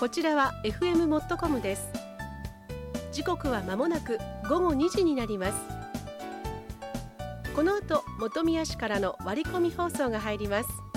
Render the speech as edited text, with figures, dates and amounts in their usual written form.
こちらは FM もっとコムです。時刻は間もなく午後2時になります。この後、本宮市からの割り込み放送が入ります。